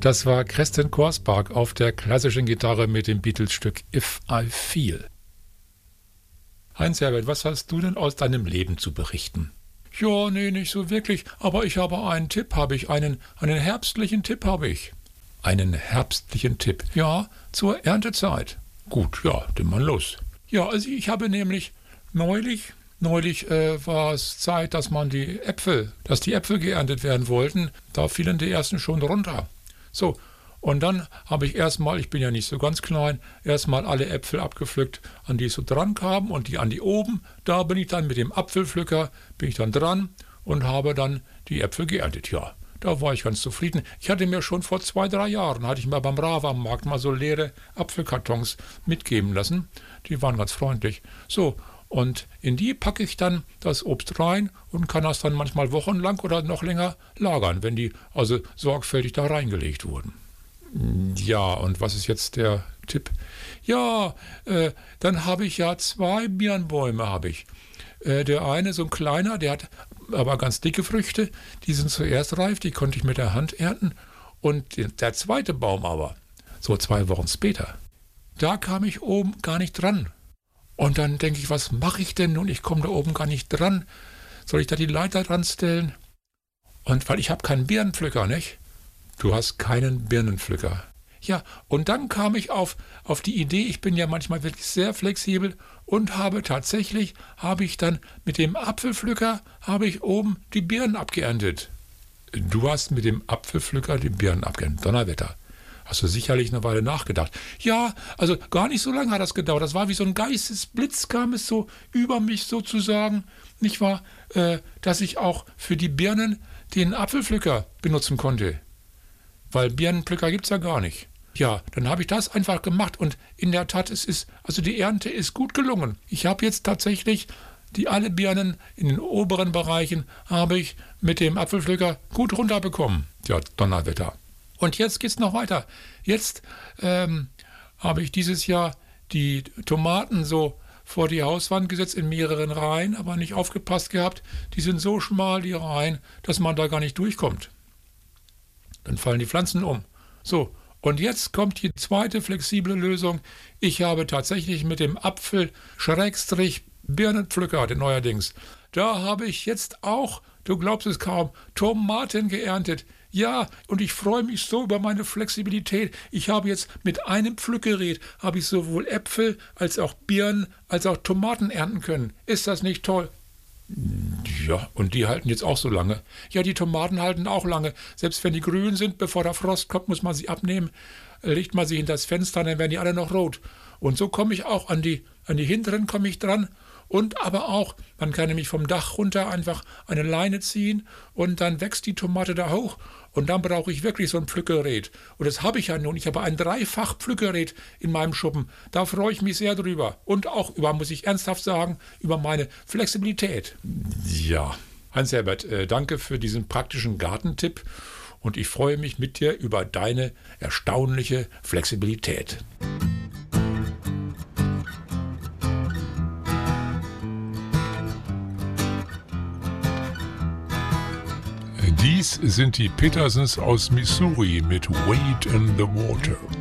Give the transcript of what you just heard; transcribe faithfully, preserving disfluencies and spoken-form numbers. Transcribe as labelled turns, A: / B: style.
A: Das war Kristen Korsbach auf der klassischen Gitarre mit dem Beatles-Stück If I Feel. Heinz-Herbert, was hast du denn aus deinem Leben zu berichten? Ja, nee, nicht so wirklich, aber ich habe einen Tipp, habe ich, einen, einen herbstlichen Tipp habe ich. Einen herbstlichen Tipp? Ja, zur Erntezeit. Gut, ja, dann mal los. Ja, also ich habe nämlich neulich, neulich äh, war es Zeit, dass man die Äpfel, dass die Äpfel geerntet werden wollten, da fielen die ersten schon runter. So, und dann habe ich erstmal, ich bin ja nicht so ganz klein, erstmal alle Äpfel abgepflückt, an die so dran kamen und die an die oben. Da bin ich dann mit dem Apfelpflücker, bin ich dann dran und habe dann die Äpfel geerntet. Ja, da war ich ganz zufrieden. Ich hatte mir schon vor zwei, drei Jahren, hatte ich mir beim Rava-Markt mal so leere Apfelkartons mitgeben lassen. Die waren ganz freundlich. So, und in die packe ich dann das Obst rein und kann das dann manchmal wochenlang oder noch länger lagern, wenn die also sorgfältig da reingelegt wurden. Ja, und was ist jetzt der Tipp? Ja, äh, dann habe ich ja zwei Birnbäume, habe ich. Äh, der eine, so ein kleiner, der hat aber ganz dicke Früchte, die sind zuerst reif, die konnte ich mit der Hand ernten. Und der zweite Baum aber, so zwei Wochen später, da kam ich oben gar nicht dran. Und dann denke ich, was mache ich denn nun? Ich komme da oben gar nicht dran. Soll ich da die Leiter dran stellen? Und weil ich habe keinen Birnenpflücker, nicht? Du hast keinen Birnenpflücker. Ja, und dann kam ich auf, auf die Idee, ich bin ja manchmal wirklich sehr flexibel und habe tatsächlich, habe ich dann mit dem Apfelpflücker, habe ich oben die Birnen abgeerntet. Du hast mit dem Apfelpflücker die Birnen abgeerntet. Donnerwetter. Hast du sicherlich eine Weile nachgedacht. Ja, also gar nicht so lange hat das gedauert. Das war wie so ein Geistesblitz, kam es so über mich sozusagen, nicht wahr, äh, dass ich auch für die Birnen den Apfelpflücker benutzen konnte. Weil Birnenpflücker gibt es ja gar nicht. Ja, dann habe ich das einfach gemacht und in der Tat, es ist, also die Ernte ist gut gelungen. Ich habe jetzt tatsächlich die alle Birnen in den oberen Bereichen habe ich mit dem Apfelpflücker gut runterbekommen. Ja, Donnerwetter. Und jetzt geht's noch weiter. Jetzt ähm, habe ich dieses Jahr die Tomaten so vor die Hauswand gesetzt in mehreren Reihen, aber nicht aufgepasst gehabt. Die sind so schmal, die Reihen, dass man da gar nicht durchkommt. Dann fallen die Pflanzen um. So, und jetzt kommt die zweite flexible Lösung. Ich habe tatsächlich mit dem Apfel-Birnenpflücker, den neuerdings, da habe ich jetzt auch, du glaubst es kaum, Tomaten geerntet. Ja, und ich freue mich so über meine Flexibilität. Ich habe jetzt mit einem Pflückgerät, habe ich sowohl Äpfel als auch Birnen als auch Tomaten ernten können. Ist das nicht toll? Ja, und die halten jetzt auch so lange. Ja, die Tomaten halten auch lange. Selbst wenn die grün sind, bevor der Frost kommt, muss man sie abnehmen. Legt man sie hinter das Fenster, dann werden die alle noch rot. Und so komme ich auch an die, an die hinteren komme ich dran. Und aber auch, man kann nämlich vom Dach runter einfach eine Leine ziehen und dann wächst die Tomate da hoch. Und dann brauche ich wirklich so ein Pflückgerät. Und das habe ich ja nun. Ich habe ein Dreifach-Pflückgerät in meinem Schuppen. Da freue ich mich sehr drüber. Und auch über, muss ich ernsthaft sagen, über meine Flexibilität. Ja, Heinz-Herbert, äh, danke für diesen praktischen Gartentipp. Und ich freue mich mit dir über deine erstaunliche Flexibilität. Dies sind die Petersens aus Missouri mit Wade in the Water.